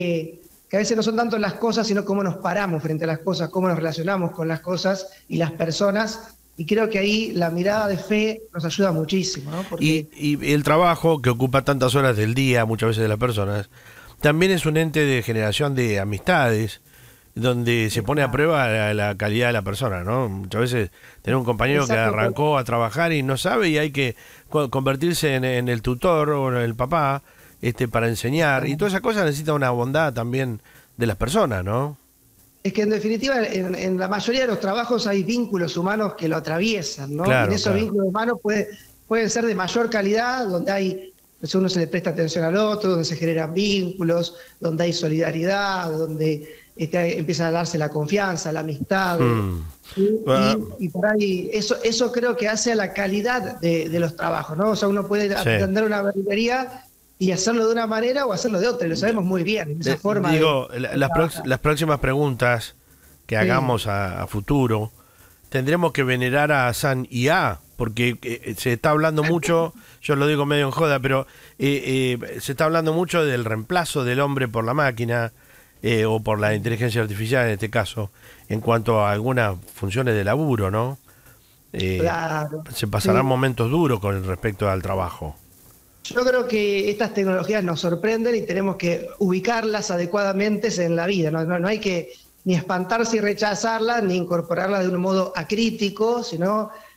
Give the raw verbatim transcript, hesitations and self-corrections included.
que, que a veces no son tanto las cosas, sino cómo nos paramos frente a las cosas, cómo nos relacionamos con las cosas y las personas. Y creo que ahí la mirada de fe nos ayuda muchísimo, ¿no? Y, Porque y el trabajo que ocupa tantas horas del día, muchas veces de las personas, también es un ente de generación de amistades, donde se pone a prueba la, la calidad de la persona, ¿no? Muchas veces tener un compañero que exacto, arrancó a trabajar y no sabe y hay que co- convertirse en, en el tutor o en el papá, este, para enseñar. Y todas esas cosas necesitan una bondad también de las personas, ¿no? es que en definitiva en, en la mayoría de los trabajos hay vínculos humanos que lo atraviesan, ¿no? Y en Claro, esos claro. vínculos humanos puede, pueden ser de mayor calidad, donde hay, pues uno se le presta atención al otro, donde se generan vínculos, donde hay solidaridad, donde este, empieza a darse la confianza, la amistad. Hmm. ¿Sí? Ah, Y, y por ahí, eso, eso creo que hace a la calidad de, de los trabajos, ¿no? O sea, uno puede sí. atender una verdulería y hacerlo de una manera o hacerlo de otra, y lo sabemos muy bien, esa De- forma de, digo, la- de las, prox- trabajar. las próximas preguntas que Sí. hagamos a, a futuro, tendremos que venerar a San I A, porque eh, se está hablando mucho, yo lo digo medio en joda, pero eh, eh, se está hablando mucho del reemplazo del hombre por la máquina, eh, o por la inteligencia artificial en este caso, en cuanto a algunas funciones de laburo, ¿no? Eh, Claro, se pasarán sí. momentos duros con respecto al trabajo. Yo creo que estas tecnologías nos sorprenden y tenemos que ubicarlas adecuadamente en la vida. No, no, no hay que ni espantarse y rechazarlas, ni incorporarlas de un modo acrítico, sino